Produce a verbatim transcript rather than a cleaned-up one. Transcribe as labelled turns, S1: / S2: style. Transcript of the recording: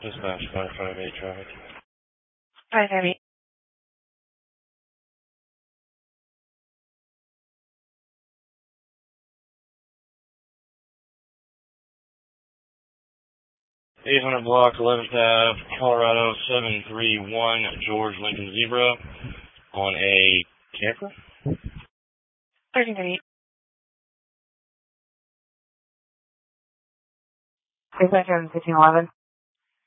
S1: Dispatch five five eight traffic.
S2: five five eight.
S1: eight hundred block, eleventh Ave, Colorado, seven three one, George Lincoln Zebra, on a camper?
S2: thirteen thirty-eight. Dispatch seven fifteen eleven.